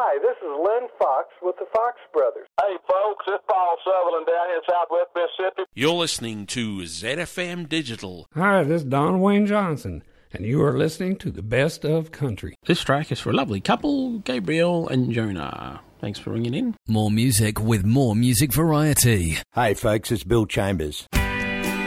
Hi, this is Len Fox with the Fox Brothers. Hey, folks, it's Paul Sutherland down here in Southwest Mississippi. You're listening to ZFM Digital. Hi, this is Don Wayne Johnson, and you are listening to the Best of Country. This track is for a lovely couple, Gabriel and Jonah. Thanks for ringing in. More music with more music variety. Hey, folks, it's Bill Chambers.